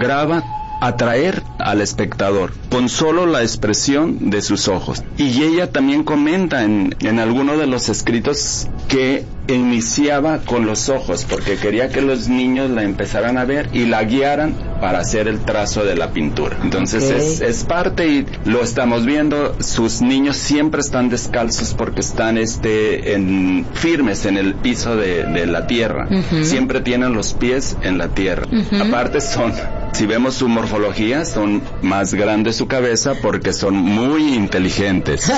lograba atraer al espectador con solo la expresión de sus ojos. Y ella también comenta en alguno de los escritos que iniciaba con los ojos, porque quería que los niños la empezaran a ver y la guiaran para hacer el trazo de la pintura. Entonces es parte, y lo estamos viendo, sus niños siempre están descalzos porque están firmes en el piso de la tierra. Siempre tienen los pies en la tierra. Aparte si vemos su morfología, son más grandes su cabeza porque son muy inteligentes.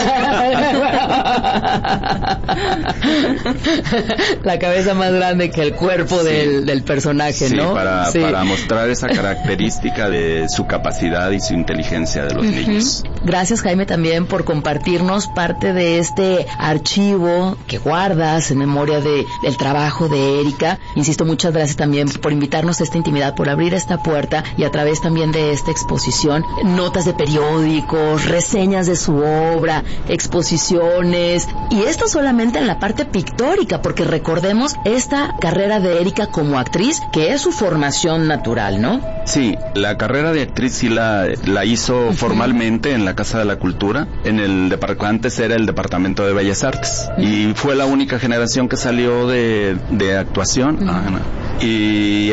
La cabeza más grande que el cuerpo del personaje, ¿no? Para mostrar esa característica de su capacidad y su inteligencia de los niños. Gracias, Jaime, también por compartirnos parte de este archivo que guardas en memoria del trabajo de Erika. Insisto, muchas gracias también por invitarnos a esta intimidad, por abrir esta puerta, y a través también de esta exposición, notas de periódicos, reseñas de su obra, exposiciones, y esto solamente en la parte pictórica, porque recordemos esta carrera de Erika como actriz, que es su formación natural, ¿no? Sí, la carrera de actriz sí la hizo formalmente en la Casa de la Cultura, en el departamento, antes era el Departamento de Bellas Artes, y fue la única generación que salió de actuación. Y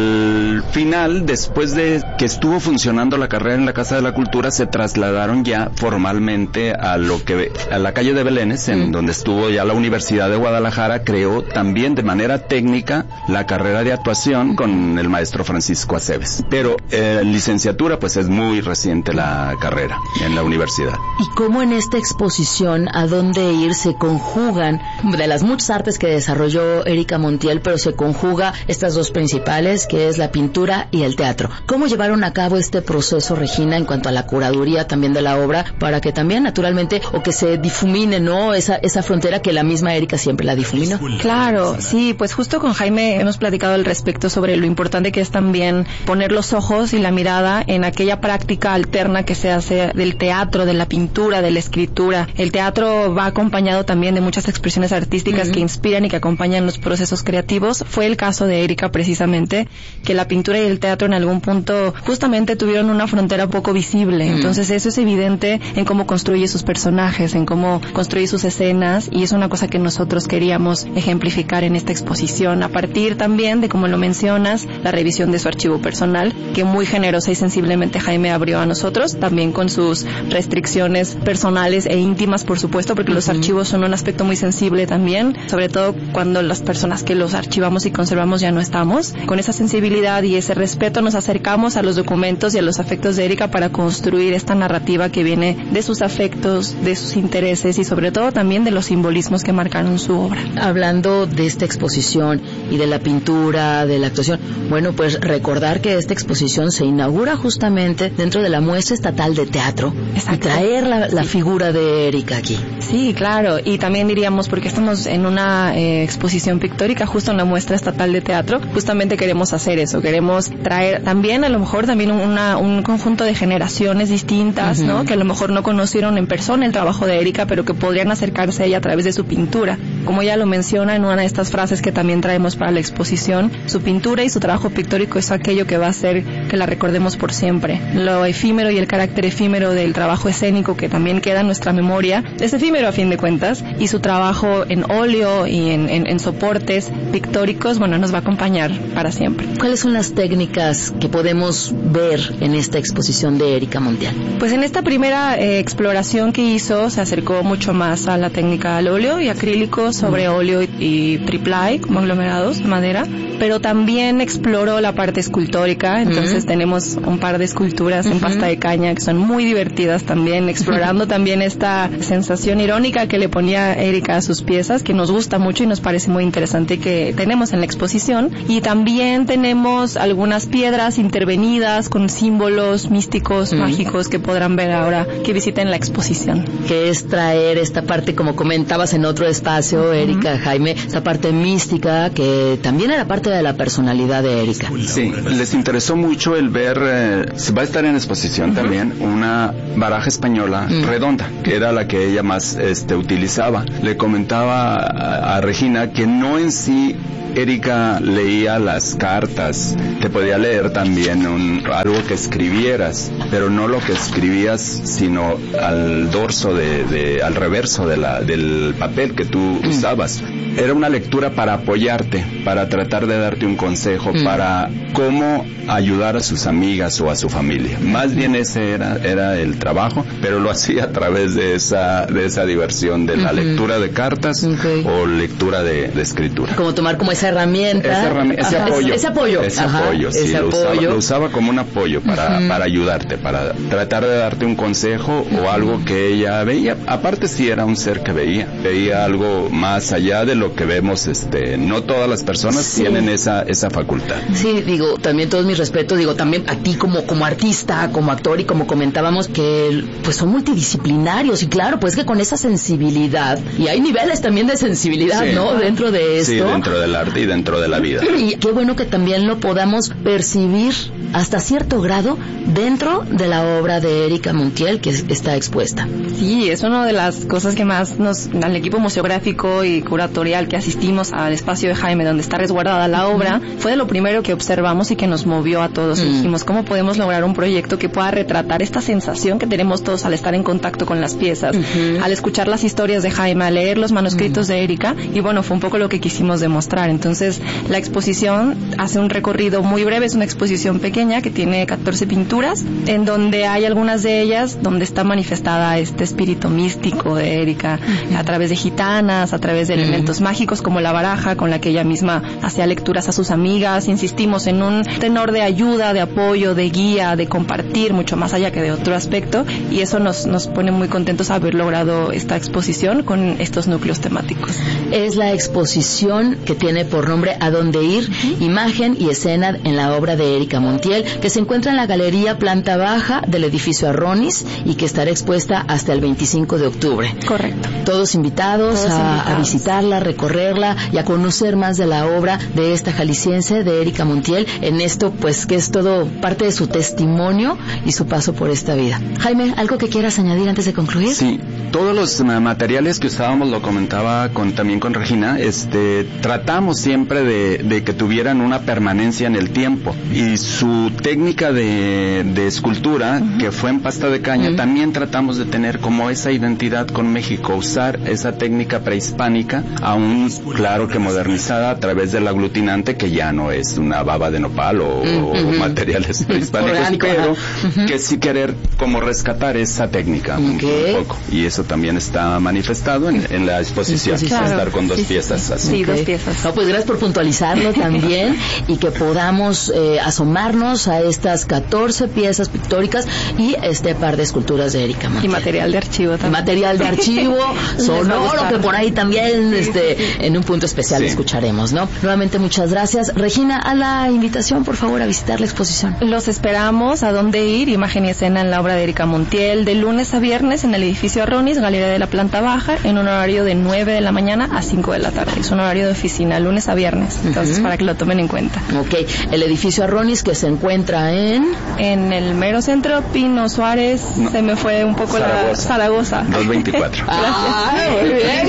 al final, después de que estuvo funcionando la carrera en la Casa de la Cultura, se trasladaron ya formalmente a la calle de Belénes, en donde estuvo ya la Universidad de Guadalajara. Creó también de manera técnica la carrera de actuación con el maestro Francisco Aceves. Pero licenciatura, pues es muy reciente la carrera en la universidad. ¿Y cómo en esta exposición, a dónde ir, se conjugan de las muchas artes que desarrolló Erika Montiel, pero se conjuga estas dos principales, que es la pintura y el teatro? ¿Cómo llevaron a cabo este proceso, Regina, en cuanto a la curaduría también de la obra, para que también naturalmente, o que se difumine, ¿no?, esa frontera que la misma Erika siempre la difuminó? Claro, sí, pues justo con Jaime hemos platicado al respecto sobre lo importante que es también poner los ojos y la mirada en aquella práctica alterna que se hace del teatro, de la pintura, de la escritura. El teatro va acompañado también de muchas expresiones artísticas que inspiran y que acompañan los procesos creativos. Fue el caso de Erika precisamente, que la pintura y el teatro en algún punto justamente tuvieron una frontera poco visible. Entonces eso es evidente en cómo construye sus personajes, en cómo construye sus escenas, y es una cosa que nosotros queríamos ejemplificar en esta exposición, a partir también de, como lo mencionas, la revisión de su archivo personal, que muy generosa y sensiblemente Jaime abrió a nosotros, también con sus restricciones personales e íntimas, por supuesto, porque los archivos son un aspecto muy sensible también, sobre todo cuando las personas que los archivamos y conservamos ya no estamos. Con esa sensibilidad y ese respeto nos acercamos a los documentos y a los afectos de Erika para construir esta narrativa que viene de sus afectos, de sus intereses y sobre todo también de los simbolismos que marcaron su obra. Hablando de esta exposición y de la pintura, de la actuación, bueno, pues recordar que esta exposición se inaugura justamente dentro de la Muestra Estatal de Teatro. Exacto. Y traer la figura de Erika aquí. Sí, claro, y también diríamos, porque estamos en una exposición pictórica justo en la Muestra Estatal de Teatro, justamente queremos hacer eso, queremos traer también a lo mejor también un conjunto de generaciones distintas, ¿no?, que a lo mejor no conocieron en persona el trabajo de Erika, pero que podrían acercarse a ella a través de su pintura. Como ella lo menciona en una de estas frases que también traemos para la exposición, su pintura y su trabajo pictórico es aquello que va a hacer que la recordemos por siempre. Lo efímero y el carácter efímero del trabajo escénico que también queda en nuestra memoria es efímero a fin de cuentas, y su trabajo en óleo y en soportes pictóricos, bueno, nos va a acompañar para siempre. ¿Cuáles son las técnicas que podemos ver en esta exposición de Erika Montiel? Pues en esta primera exploración que hizo se acercó mucho más a la técnica al óleo y acrílico sobre óleo y triplay, como aglomerados de madera, pero también exploró la parte escultórica. Entonces tenemos un par de esculturas en pasta de caña que son muy divertidas también, explorando también esta sensación irónica que le ponía Erika a sus piezas, que nos gusta mucho y nos parece muy interesante, que tenemos en la exposición. Y también tenemos algunas piedras intervenidas con símbolos místicos, mágicos, que podrán ver ahora que visiten la exposición. Que es traer esta parte, como comentabas en otro espacio, Erika, Jaime, esta parte mística que también era parte de la personalidad de Erika. Sí, les interesó mucho el ver, va a estar en exposición también, una baraja española redonda, que era la que ella más utilizaba. Le comentaba a Regina que no en sí Erika leía las cartas, te podía leer también algo que escribieras, pero no lo que escribías, sino al dorso al reverso del papel que tú usabas. Era una lectura para apoyarte, para tratar de darte un consejo, para cómo ayudar a sus amigas o a su familia. Más bien ese era el trabajo, pero lo hacía a través de esa diversión de la lectura de cartas o lectura de escritura. Como tomar como esa herramienta. Ese apoyo. Sí, lo usaba como un apoyo para ayudarte, para tratar de darte un consejo o algo que ella veía. Aparte sí era un ser que veía algo más allá de lo que vemos. No todas las personas tienen esa facultad. Sí, digo, también todos mis respetos, digo, también a ti como artista, como actor, y como comentábamos que pues son multidisciplinarios, y claro, pues que con esa sensibilidad, y hay niveles también de sensibilidad, ¿no? Dentro de esto. Sí, dentro del arte y dentro de la vida. Y qué bueno que también lo podamos percibir hasta cierto grado dentro de la obra de Erika Montiel que está expuesta. Sí, es una de las cosas que más al equipo museográfico y curatorial que asistimos al espacio de Jaime, donde está resguardada la obra, fue de lo primero que observamos y que nos movió a todos. Y dijimos, ¿cómo podemos lograr un proyecto que pueda retratar esta sensación que tenemos todos al estar en contacto con las piezas, al escuchar las historias de Jaime, al leer los manuscritos de Erika? Y bueno, fue un poco lo que quisimos demostrar. Entonces, la exposición hace un recorrido muy breve, es una exposición pequeña que tiene 14 pinturas, en donde hay algunas de ellas donde está manifestada este espíritu místico de Erika, a través de gitanas, a través de elementos mágicos como la baraja, con la que ella misma hacía lecturas a sus amigas. Insistimos en un tenor de ayuda, de apoyo, de guía, de compartir, mucho más allá que de otro aspecto, y eso nos pone muy contentos haber logrado esta exposición con estos núcleos temáticos. Es la exposición que tiene por nombre A Dónde Ir, imagen y escena en la obra de Erika Montiel, que se encuentra en la galería planta baja del edificio Arronis y que estará expuesta hasta el 25 de octubre. Correcto. Todos invitados a visitarla, recorrerla y a conocer más de la obra de esta jalisciense, de Erika Montiel, en esto pues que es todo parte de su testimonio y su paso por esta vida. Jaime, ¿algo que quieras añadir antes de concluir? Sí, todos los materiales que usábamos, lo comentaba también con Regina, tratamos siempre de que tuvieran una permanencia en el tiempo, y su técnica de escultura, que fue en pasta de caña, también tratamos de tener como esa identidad con México, usar esa técnica prehispánica, aún claro que modernizada a través del aglutinante, que ya no es una baba de nopal o materiales prehispánicos, pero que sí querer como rescatar esa técnica un poco, y eso también está manifestado en la exposición. Claro, estar con dos piezas así. Sí, dos piezas. No, pues gracias por puntualizarlo también, y que podamos asomarnos a estas 14 piezas pictóricas y este par de esculturas de Erika Montiel. Y material de archivo también. Material de archivo sonoro, que por ahí también en un punto especial escucharemos, ¿no? Nuevamente muchas gracias. Regina, a la invitación, por favor, a visitar la exposición. Los esperamos. A Dónde Ir, imagen y escena en la obra de Erika Montiel, de lunes a viernes en el edificio Arronis, galería de la planta baja, en un horario de 9 de la mañana a 5 de la tarde. Es un horario de oficina, lunes a viernes. Entonces, para que lo tomen en cuenta. Ok. El edificio Arronis, que se encuentra en el mero centro, Pino Suárez, se me fue un poco Zaragoza. 224. Muy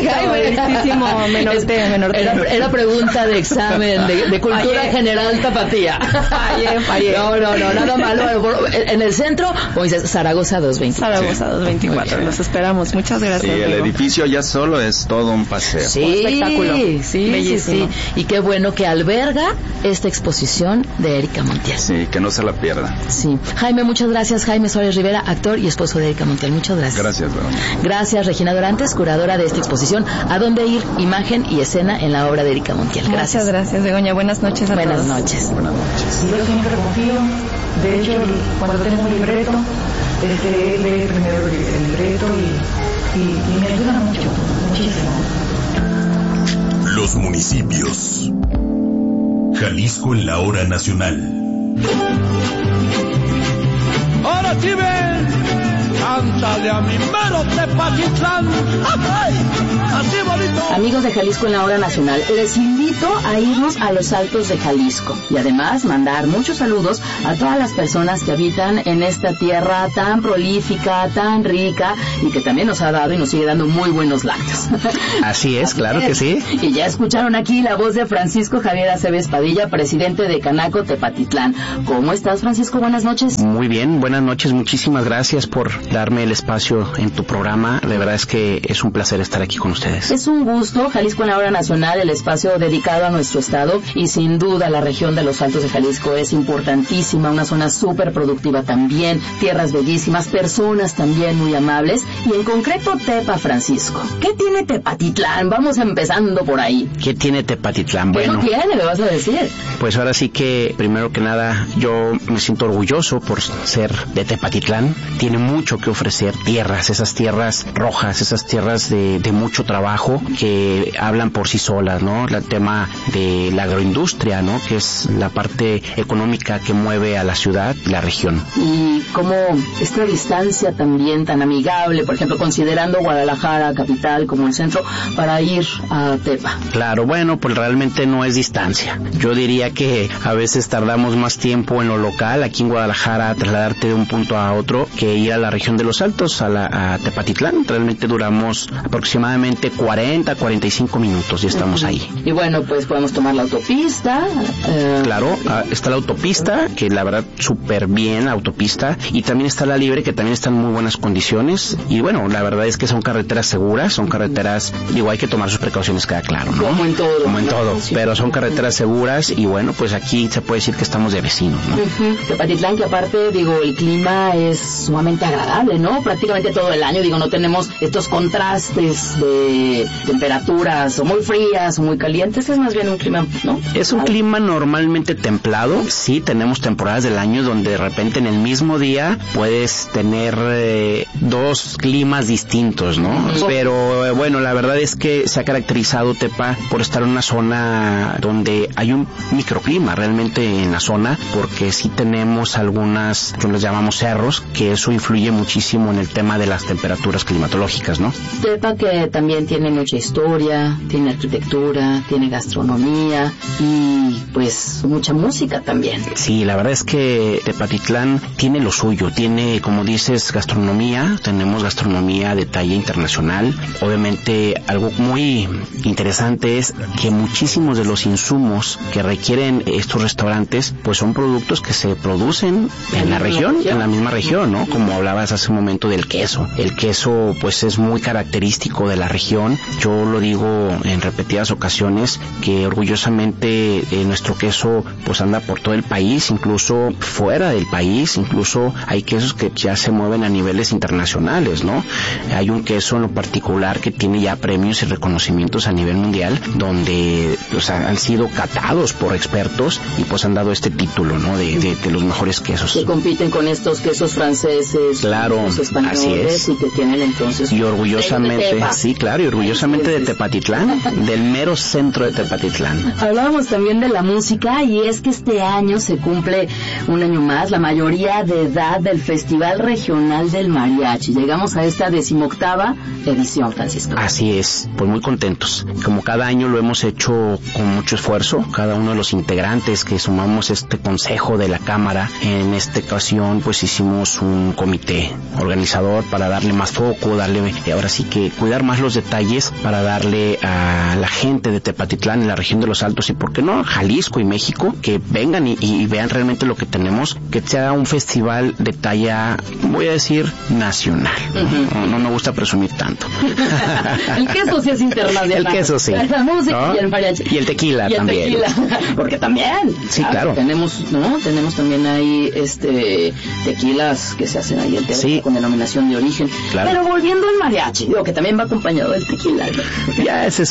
bien, Menor era pregunta de examen de cultura general tapatía. Fallé. No, nada malo. En el centro, como dices, Zaragoza 224. Zaragoza 224. Los esperamos. Muchas gracias. Sí, el edificio ya solo es todo un paseo. Sí, un espectáculo. Sí. Y qué bueno que alberga esta exposición de Erika Montiel. Sí, que no se la pierda. Sí. Jaime, muchas gracias. Jaime Suárez Rivera, actor y esposo de Erika Montiel. Muchas gracias. Gracias, Verónica. Gracias, Regina Dorantes, curadora de esta exposición A Dónde Ir, imagen y escena en la obra de Erika Montiel. Gracias. Muchas gracias, Begoña. Buenas noches a todos. Buenas noches. Yo siempre confío. De hecho, cuando tengo un libreto, leo primero el libreto y me ayuda mucho, muchísimo. Los municipios. Jalisco en la hora nacional. Ahora sí ven, cántale a mi mero Tepatitlán. ¡Ay! Así bonito. Amigos de Jalisco en la Hora Nacional, les invito a irnos a los Altos de Jalisco y además mandar muchos saludos a todas las personas que habitan en esta tierra tan prolífica, tan rica y que también nos ha dado y nos sigue dando muy buenos lácteos. Así es, claro que sí. Y ya escucharon aquí la voz de Francisco Javier Aceves Padilla, presidente de Canaco Tepatitlán. ¿Cómo estás, Francisco? Buenas noches. Muy bien, buenas noches. Muchísimas gracias por darme el espacio en tu programa. De verdad es que es un placer estar aquí con ustedes. Es un gusto. Jalisco en la Hora Nacional, el espacio dedicado a nuestro estado, y sin duda la región de los Altos de Jalisco es importantísima, una zona súper productiva también, tierras bellísimas, personas también muy amables, y en concreto Tepa, Francisco. ¿Qué tiene Tepatitlán? Vamos empezando por ahí. ¿Qué tiene Tepatitlán? Bueno, ¿qué tiene? ¿Le vas a decir? Pues ahora sí que, primero que nada, yo me siento orgulloso por ser de Tepatitlán. Tiene mucho que ofrecer, tierras, esas tierras rojas, esas tierras de mucho trabajo que hablan por sí solas, ¿no? El tema de la agroindustria, ¿no? Que es la parte económica que mueve a la ciudad, la región. Y como esta distancia también tan amigable, por ejemplo, considerando Guadalajara, capital, como el centro, para ir a Tepa. Claro, bueno, pues realmente no es distancia. Yo diría que a veces tardamos más tiempo en lo local, aquí en Guadalajara, trasladarte de un punto a otro, que ir a la región de los Altos, a Tepatitlán. Realmente duramos aproximadamente 40-45 minutos y estamos ahí. Y bueno, pues podemos tomar la autopista. Claro, está la autopista, que la verdad súper bien la autopista, y también está la libre, que también está en muy buenas condiciones, y bueno, la verdad es que son carreteras seguras, son carreteras, digo, hay que tomar sus precauciones, queda claro, ¿no? Como en todo. Como en todo, pero son carreteras seguras, y bueno, pues aquí se puede decir que estamos de vecinos, ¿no? Tepatitlán, que aparte, digo, el clima es sumamente agradable, ¿no? Prácticamente todo el año, digo, no tenemos estos contrastes de temperaturas o muy frías o muy calientes, es más bien un clima, ¿no? Es un clima normalmente templado. Sí, tenemos temporadas del año donde de repente en el mismo día puedes tener dos climas distintos, ¿no? Pero bueno, la verdad es que se ha caracterizado Tepa por estar en una zona donde hay un microclima realmente en la zona, porque sí tenemos algunas, que les llamamos cerros, que eso influye muchísimo en el tema de las temperaturas climatológicas, ¿no? Tepa, que también tiene mucha historia, tiene arquitectura, tiene gastronomía y pues mucha música también. Sí, la verdad es que Tepatitlán tiene lo suyo, tiene, como dices, gastronomía, tenemos gastronomía de talla internacional. Obviamente algo muy interesante es que muchísimos de los insumos que requieren estos restaurantes pues son productos que se producen en la región, en la misma región, ¿no? Como hablabas hace un momento del queso. El queso pues es muy característico de la región. Yo lo digo en repetidas ocasiones que orgullosamente nuestro queso pues anda por todo el país, incluso fuera del país, incluso hay quesos que ya se mueven a niveles internacionales, ¿no? Hay un queso en lo particular que tiene ya premios y reconocimientos a nivel mundial, donde pues han sido catados por expertos y pues han dado este título, ¿no? De los mejores quesos. Que compiten con estos quesos franceses, claro, los españoles, así es. Y que tienen entonces... Y orgullosamente, sí, claro, y orgullosamente de Tepatitlán, del mero centro de Tepatitlán. Hablábamos también de la música, y es que este año se cumple un año más la mayoría de edad del Festival Regional del Mariachi. Llegamos a esta 18ª edición, Francisco. Así es, pues muy contentos. Como cada año lo hemos hecho con mucho esfuerzo, cada uno de los integrantes que sumamos este consejo de la Cámara, en esta ocasión pues hicimos un comité organizador para darle más foco, ahora sí que cuidar más los detalles, para darle a la gente de Tepatitlán, en la región de los Altos, y por qué no Jalisco y México, que vengan y vean realmente lo que tenemos, que sea un festival de talla, voy a decir, nacional. No me gusta presumir tanto. El queso sí es internacional. El queso sí. La música, ¿no? Y el mariachi. Y el tequila también. Porque también. Sí, claro. Tenemos también ahí tequilas que se hacen ahí en Tepa, sí, con denominación de origen. Claro. Pero volviendo al mariachi, digo que también va acompañado del tequila, ¿no? Ya, ese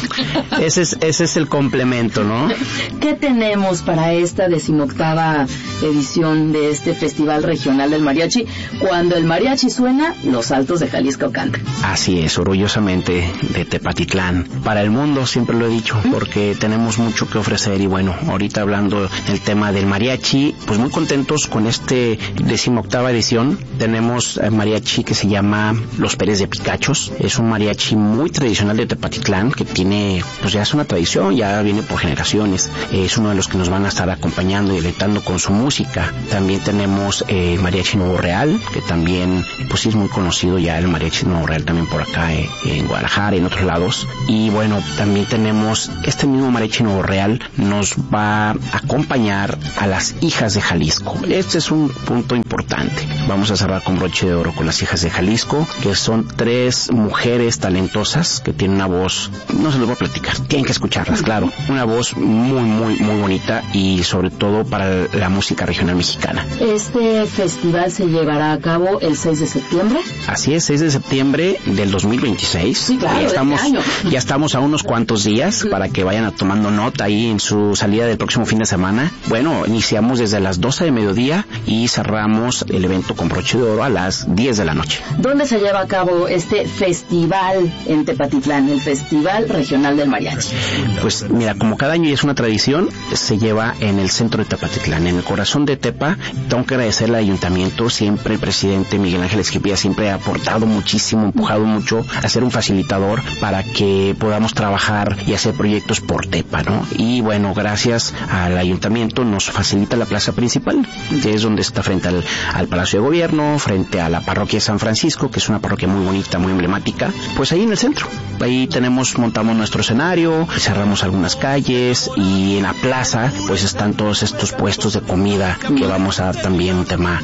es el complemento, ¿no? ¿Qué tenemos para esta 18ª edición de este Festival Regional del Mariachi? Cuando el mariachi suena, los Altos de Jalisco cantan. Así es, orgullosamente de Tepatitlán. Para el mundo, siempre lo he dicho, porque tenemos mucho que ofrecer. Y bueno, ahorita hablando del tema del mariachi, pues muy contentos con este 18ª edición. Tenemos tenemos mariachi que se llama Los Pérez de Picachos. Es un mariachi muy tradicional de Tepatitlán que tiene, pues ya es una tradición, ya viene por generaciones. Es uno de los que nos van a estar acompañando y deleitando con su música. También tenemos Mariachi Nuevo Real, que también pues sí es muy conocido ya el Mariachi Nuevo Real también por acá en Guadalajara y en otros lados. Y bueno, también tenemos este mismo Mariachi Nuevo Real, nos va a acompañar a las Hijas de Jalisco. Este es un punto importante. Vamos a cerrar con broche de oro con las Hijas de Jalisco, que son 3 mujeres talentosas que tienen una voz, no se los voy a platicar, tienen que escucharlas, claro, una voz muy bonita y sobre todo para la música regional mexicana. Este festival se llevará a cabo el 6 de septiembre. Así es, 6 de septiembre del 2026. Sí, claro, ya estamos a unos cuantos días para que vayan tomando nota ahí en su salida del próximo fin de semana. Bueno, iniciamos desde las 12 de mediodía y cerramos el evento con broche de oro a las 10 de la noche. ¿Dónde se lleva a cabo este festival en Tepatitlán, el Festival Regional del Mariachi? Pues mira, como cada año y es una tradición, se lleva en el centro de Tepatitlán, en el corazón de Tepa. Tengo que agradecer al ayuntamiento, siempre el presidente Miguel Ángel Esquipilla siempre ha aportado muchísimo, empujado mucho a ser un facilitador para que podamos trabajar y hacer proyectos por Tepa, ¿no? Y bueno, gracias al ayuntamiento nos facilita la plaza principal, que es donde está frente al Palacio de Gobierno, frente a la parroquia de San Francisco, que es una parroquia muy bonita, muy emblemática, pues ahí en el centro. Ahí montamos nuestro escenario, cerramos algunas calles y en la plaza pues están todos estos puestos de comida que vamos a dar también un tema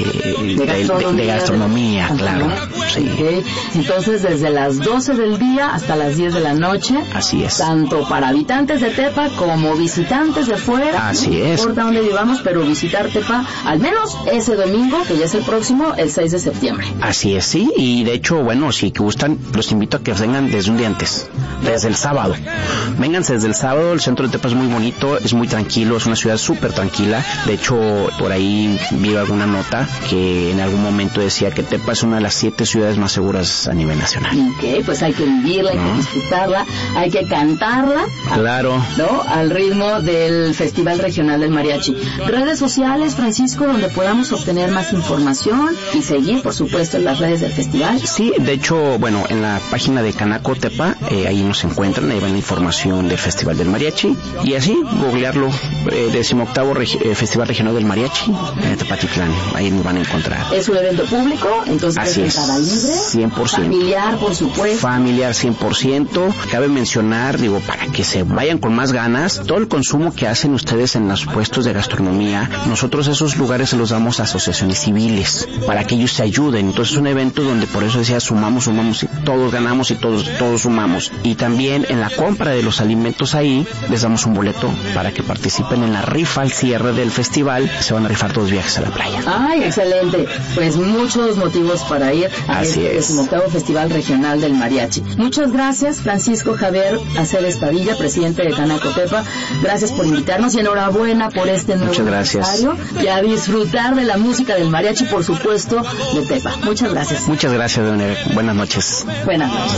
de gastronomía, claro. Sí. Okay. Entonces desde las 12 del día hasta las 10 de la noche. Así es. Tanto para habitantes de Tepa como visitantes de fuera. Así es. No importa dónde vivamos, pero visitar Tepa al menos ese domingo, que ya es el próximo, el 6 de septiembre. Así es, sí. Y de hecho, bueno, si gustan, los invito a que vengan desde un día antes, desde el sábado. Vénganse desde el sábado, el centro de Tepa es muy bonito, es muy tranquilo, es una ciudad súper tranquila. De hecho, por ahí vi alguna nota que en algún momento decía que Tepa es una de las 7 ciudades más seguras a nivel nacional. Ok, pues hay que vivirla, hay que disfrutarla, hay que cantarla. Claro. ¿No? Al ritmo del Festival Regional del Mariachi. Redes sociales, Francisco, donde podamos obtener más información y seguir, por supuesto, en las redes del festival. Sí, de hecho, bueno, en la página de Canaco Tepa, ahí nos encuentran, ahí va la información del Festival del Mariachi, y así, googlearlo, 18º Festival Regional del Mariachi, en Tepatitlán, ahí nos van a encontrar. Es un evento público, entonces así es entrada libre. 100%. Familiar, por supuesto. Familiar, 100%. Cabe mencionar, digo, para que se vayan con más ganas, todo el consumo que hacen ustedes en los puestos de gastronomía, nosotros esos lugares se los damos a asociaciones civiles, para que ellos se ayuden. Entonces es un evento donde, por eso decía, sumamos, y todos ganamos y todos sumamos. Y también en la compra de los alimentos ahí, les damos un boleto para que participen en la rifa al cierre del festival. Se van a rifar 2 viajes a la playa. ¡Ay, excelente! Pues muchos motivos para ir a este 18º Festival Regional del Mariachi. Muchas gracias, Francisco Javier Aceves Padilla, presidente de Canaco Tepa. Gracias por invitarnos y enhorabuena por este nuevo aniversario. Y a disfrutar de la música del mariachi, por supuesto, de Tepa. Muchas gracias. Muchas gracias, Doña. Buenas noches. Buenas noches.